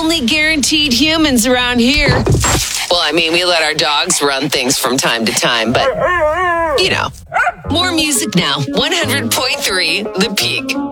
only guaranteed humans around here. Well, I mean, we let our dogs run things from time to time, but, you know. More music now. 100.3 The Peak.